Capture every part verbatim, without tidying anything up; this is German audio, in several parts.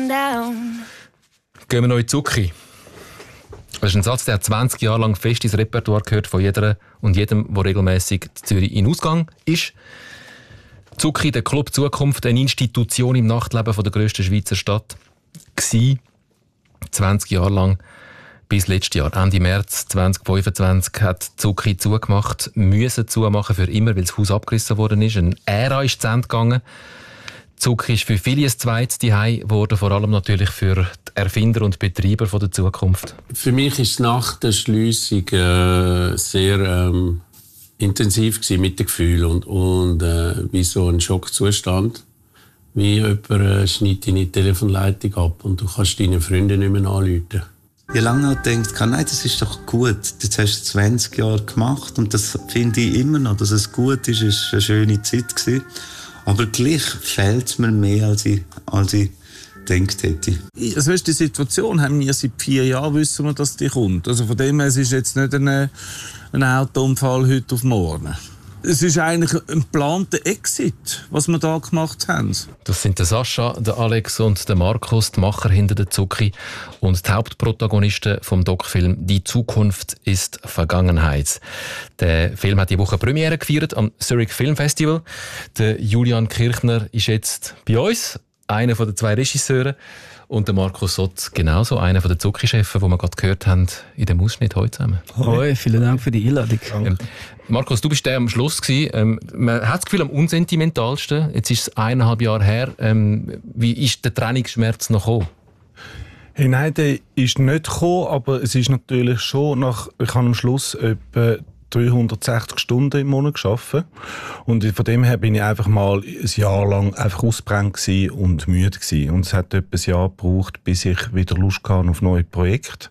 down. Gehen wir noch in Zucchi. Das ist ein Satz, der hat zwanzig Jahre lang fest ins Repertoire gehört von jeder und jedem, der regelmäßig in Zürich in Ausgang ist. Zucchi, der Club Zukunft, eine Institution im Nachtleben von der grössten Schweizer Stadt, war zwanzig Jahre lang. Bis letztes Jahr, Ende März zwanzig fünfundzwanzig, hat Zucchi zugemacht, müssen zumachen für immer, weil das Haus abgerissen worden ist. Eine Ära ist zu Ende gegangen. Zucchi ist für viele ein zweites Zuhause geworden, vor allem natürlich für die Erfinder und Betreiber von der Zukunft. Für mich war es nach der Schliessung äh, sehr ähm, intensiv gewesen mit den Gefühlen und, und äh, wie so ein Schockzustand. Wie jemand äh, schneidet deine Telefonleitung ab und du kannst deine Freunde nicht mehr anrufen. Ich habe lange gedacht, nein, das ist doch gut. Das hast du zwanzig Jahre gemacht und das finde ich immer noch, dass es gut ist. Es war eine schöne Zeit gewesen. Aber gleich fehlt es mir mehr, als ich, als ich gedacht hätte. Also, weißt, die Situation haben wir seit vier Jahren, wissen wir, dass die kommt. Also von dem her, es ist jetzt nicht ein, ein Autounfall heute auf morgen. Es ist eigentlich ein geplanter Exit, was wir da gemacht haben. Das sind der Sascha, der Alex und der Markus, die Macher hinter der Zucchi und die Hauptprotagonisten vom Doc-Film «Die Zukunft ist Vergangenheit». Der Film hat die Woche Premiere gefeiert am Zurich Film Festival. Der Julian Kirchner ist jetzt bei uns, einer der zwei Regisseure. Und der Markus Sott, genauso einer der Zucchi-Chefs, den wir gerade gehört haben in dem Ausschnitt heute zusammen. Hoi, vielen Dank für die Einladung. Ähm, Markus, du bist der am Schluss gewesen. Ähm, man hat das Gefühl, am unsentimentalsten. Jetzt ist es eineinhalb Jahre her. Ähm, wie ist der Trennungsschmerz noch gekommen? Hey, nein, der ist nicht gekommen, aber es ist natürlich schon nach, ich habe am Schluss etwa dreihundertsechzig Stunden im Monat gearbeitet. Und von dem her bin ich einfach mal ein Jahr lang einfach ausgebrannt und müde gewesen. Und es hat etwa ein Jahr gebraucht, bis ich wieder Lust hatte auf neue Projekte.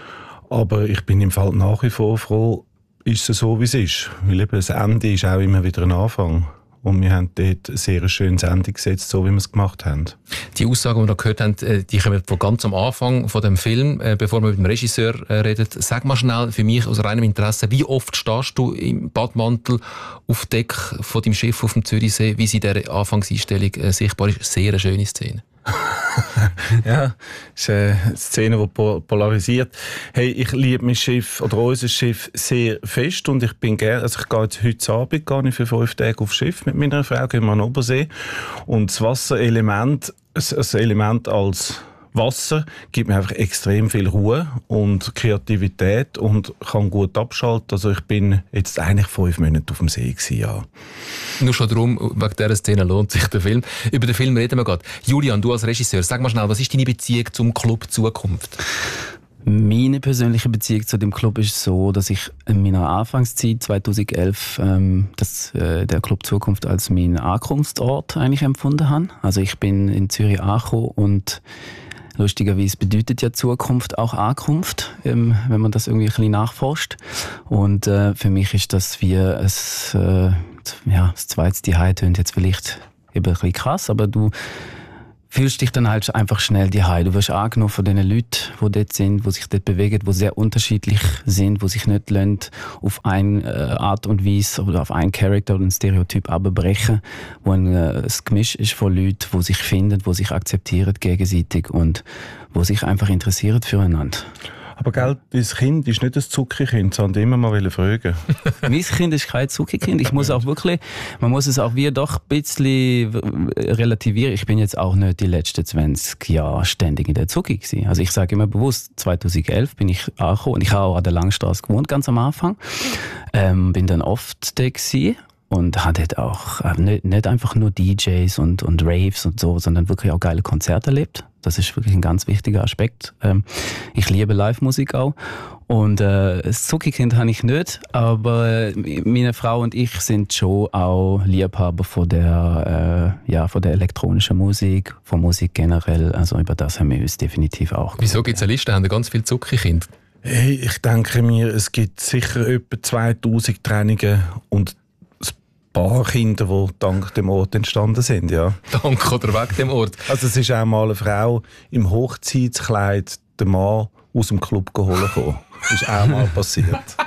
Aber ich bin im Fall nach wie vor froh, ist es so, wie es ist. Weil eben das Ende ist auch immer wieder ein Anfang. Und wir haben dort ein sehr schönes Ende gesetzt, so wie wir es gemacht haben. Die Aussagen, die wir da gehört haben, die kommen von ganz am Anfang von dem Film, bevor wir mit dem Regisseur reden. Sag mal schnell für mich aus reinem Interesse, wie oft stehst du im Badmantel auf Deck von deinem Schiff auf dem Zürichsee, wie sie in dieser Anfangseinstellung sichtbar ist? Sehr eine schöne Szene. Ja, das ist eine Szene, die polarisiert. Hey, ich liebe mein Schiff oder unser Schiff sehr fest und ich bin gerne, also ich gehe jetzt heute Abend gehe ich für fünf Tage aufs Schiff mit meiner Frau, gehen wir an den Obersee und das Wasserelement, das Element als Wasser gibt mir einfach extrem viel Ruhe und Kreativität und kann gut abschalten. Also ich bin jetzt eigentlich fünf Monate auf dem See gewesen, ja. Nur schon darum, wegen dieser Szene lohnt sich der Film. Über den Film reden wir gerade. Julian, du als Regisseur, sag mal schnell, was ist deine Beziehung zum Club Zukunft? Meine persönliche Beziehung zu dem Club ist so, dass ich in meiner Anfangszeit zweitausendelf ähm, das, äh, der Club Zukunft als meinen Ankunftsort eigentlich empfunden habe. Also ich bin in Zürich angekommen und lustigerweise bedeutet ja Zukunft auch Ankunft, ähm, wenn man das irgendwie ein bisschen nachforscht. Und äh, für mich ist das wie ein, äh, ja, das zweite Zuhause tönt jetzt vielleicht eben ein bisschen krass, aber du fühlst dich dann halt einfach schnell daheim. Du wirst angenommen von den Leuten, die dort sind, die sich dort bewegen, die sehr unterschiedlich sind, die sich nicht lassen, auf eine Art und Weise oder auf einen Charakter oder einen Stereotyp abbrechen, wo ein, äh, ein Gemisch ist von Leuten, die sich finden, die sich akzeptieren gegenseitig und die sich einfach interessieren füreinander. Aber gell, dein Kind ist nicht ein Zuckerkind, sondern immer mal fragen. Mein Kind ist kein Zuckerkind. Ich muss auch wirklich, man muss es auch wie doch ein bisschen relativieren. Ich bin jetzt auch nicht die letzten zwanzig Jahre ständig in der Zucki gewesen. Also ich sage immer bewusst, zweitausendelf bin ich angekommen und ich habe auch an der Langstrasse gewohnt, ganz am Anfang. Ähm, bin dann oft da gewesen. Und hat halt auch äh, nicht, nicht einfach nur D Js und, und Raves und so, sondern wirklich auch geile Konzerte erlebt. Das ist wirklich ein ganz wichtiger Aspekt. Ähm, ich liebe Live-Musik auch. Und äh, das Zuckerkind habe ich nicht, aber äh, meine Frau und ich sind schon auch Liebhaber von der, äh, ja, von der elektronischen Musik, von Musik generell. Also über das haben wir uns definitiv auch gemacht. Wieso gibt es eine Liste? Haben ganz viele Zuckerkinder? Hey, ich denke mir, es gibt sicher etwa zweitausend Trennungen und paar Kinder, die dank dem Ort entstanden sind, ja. Dank oder wegen dem Ort? Also es ist auch mal eine Frau im Hochzeitskleid den Mann aus dem Club geholt gekommen. Das ist auch mal passiert.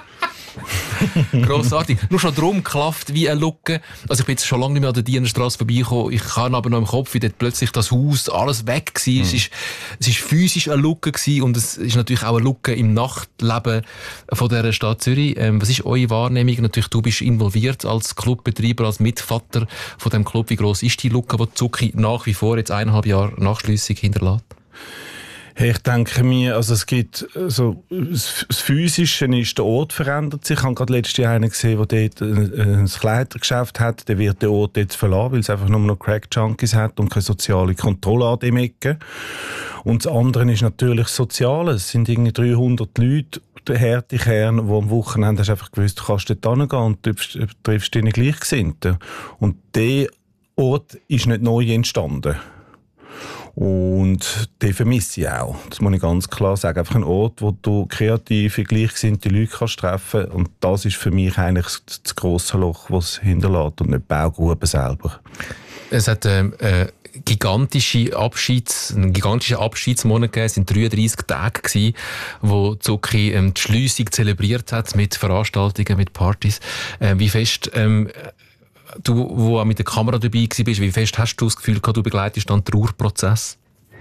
Grossartig. Nur schon drum klafft wie eine Lucke. Also ich bin jetzt schon lange nicht mehr an der Dienerstrasse vorbeigekommen. Ich kann aber noch im Kopf, wie dort plötzlich das Haus alles weg war. Mhm. Es ist, es ist physisch eine Lucke gewesen und es ist natürlich auch eine Lucke im Nachtleben von dieser Stadt Zürich. Ähm, was ist eure Wahrnehmung? Natürlich, du bist involviert als Clubbetreiber, als Mitvater von dem Club. Wie gross ist die Lucke, die Zucchi nach wie vor jetzt eineinhalb Jahre nach Schliessung hinterlässt? Hey, ich denke mir, also es gibt, also das Physische ist, der Ort verändert sich. Ich habe gerade letztes Jahr einen gesehen, der dort ein Kleidergeschäft hat. Der wird den Ort jetzt verlassen, weil es einfach nur noch Crack-Junkies hat und keine soziale Kontrolle an dem Ecke. Und das andere ist natürlich Soziales. Es sind irgendwie dreihundert Leute, der harte Kern, die am Wochenende hast einfach gewusst, du kannst dort hingehen und du triffst deine Gleichgesinnten. Und dieser Ort ist nicht neu entstanden. Und den vermisse ich auch. Das muss ich ganz klar sagen. Einfach ein Ort, wo du kreative, gleichgesinnte Leute kannst treffen kannst. Und das ist für mich eigentlich das grosse Loch, das es hinterlässt und nicht die Baugruben selber. Es hat ähm, äh, gigantische Abschieds, einen gigantischen Abschiedsmonat gegeben. Es waren dreiunddreissig Tage gewesen, wo Zucchi ähm, die Schliessung zelebriert hat mit Veranstaltungen, mit Partys. Ähm, wie fest... Ähm, Du, wo auch mit der Kamera dabei warst, wie fest hast du das Gefühl gehabt, du begleitest dann den Trauerprozess?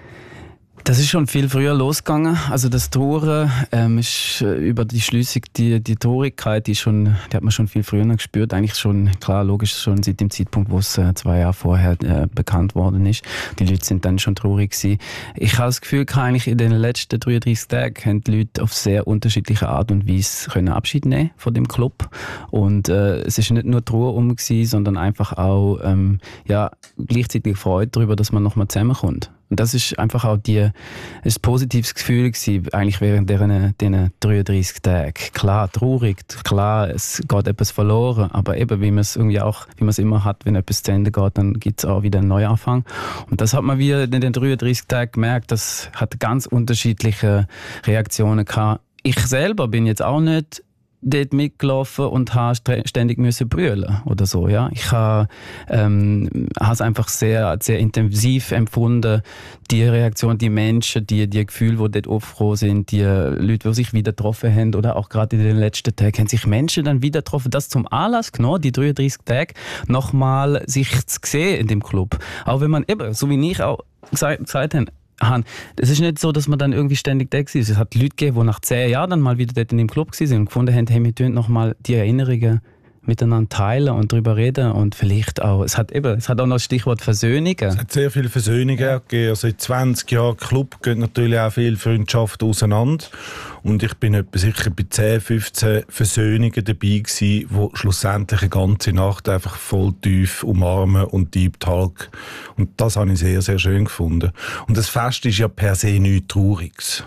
Das ist schon viel früher losgegangen. Also das Trauern ähm, ist äh, über die Schliessung, die, die Traurigkeit, die, schon, die hat man schon viel früher gespürt. Eigentlich schon, klar, logisch, schon seit dem Zeitpunkt, wo es äh, zwei Jahre vorher äh, bekannt worden ist. Die Leute sind dann schon traurig gewesen. Ich habe das Gefühl, eigentlich in den letzten dreiunddreissig Tagen haben die Leute auf sehr unterschiedliche Art und Weise können Abschied nehmen von dem Club. Und äh, es ist nicht nur Trauer um gewesen, sondern einfach auch ähm, ja, gleichzeitig Freude darüber, dass man nochmal zusammenkommt. Und das ist einfach auch die, ein positives Gefühl gewesen, eigentlich während diesen dreiunddreissig Tagen. Klar, traurig, klar, es geht etwas verloren, aber eben, wie man es irgendwie auch, wie man es immer hat, wenn etwas zu Ende geht, dann gibt es auch wieder einen Neuanfang. Und das hat man wieder in den dreiunddreissig Tagen gemerkt, das hat ganz unterschiedliche Reaktionen gehabt. Ich selber bin jetzt auch nicht dort mitgelaufen und habe ständig müssen brüllen oder so, ja. Ich habe ähm, es einfach sehr, sehr intensiv empfunden, die Reaktion, die Menschen, die, die Gefühle, die dort aufgekommen sind, die Leute, die sich wieder getroffen haben oder auch gerade in den letzten Tagen, haben sich Menschen dann wieder getroffen, das zum Anlass genommen, die dreiunddreissig Tage, nochmal sich zu sehen in dem Club. Auch wenn man eben, so wie ich auch gesagt, gesagt habe, es ist nicht so, dass man dann irgendwie ständig da war. Es hat Leute gegeben, die nach zehn Jahren dann mal wieder dort in dem Club waren und gefunden haben, hey, wir tun noch mal die Erinnerungen miteinander teilen und darüber reden und vielleicht auch, es hat eben, es hat auch noch das Stichwort Versöhnungen. Es hat sehr viele Versöhnungen gegeben. Also in zwanzig Jahren Club geht natürlich auch viel Freundschaft auseinander und ich bin etwa sicher bei zehn, fünfzehn Versöhnungen dabei gewesen, die schlussendlich eine ganze Nacht einfach voll tief umarmen und Deep Talk. Und das habe ich sehr, sehr schön gefunden. Und das Fest ist ja per se nichts Trauriges.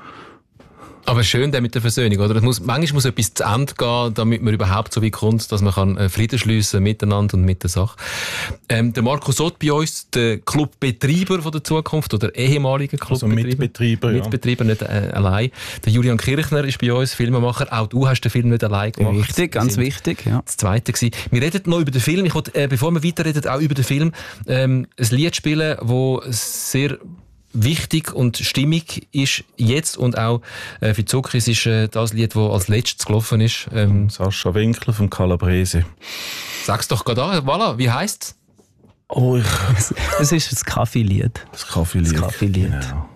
Aber schön der mit der Versöhnung, oder? Es muss, manchmal muss etwas zu Ende gehen, damit man überhaupt so weit kommt, dass man kann Frieden schliessen miteinander und mit der Sache. Ähm, der Marco Sott bei uns, der Clubbetreiber von der Zukunft oder ehemalige Clubbetreiber. Also Mitbetreiber, ja. Mitbetreiber, nicht äh, allein. Der Julian Kirchner ist bei uns Filmemacher. Auch du hast den Film nicht allein gemacht. Richtig, ganz wichtig, ja. Das Zweite gewesen. Wir reden noch über den Film. Ich wollte, äh, bevor wir weiterreden, auch über den Film ähm, ein Lied spielen, das sehr wichtig und stimmig ist jetzt und auch äh, für Zucchi. Es ist äh, das Lied, das als letztes gelaufen ist. Ähm, Sascha Winkler vom Calabrese. Sag's doch gerade an. Voilà, wie heisst's? Oh, ich... Es ist das Kaffeelied. Das Kaffeelied. Das Kaffeelied. Genau.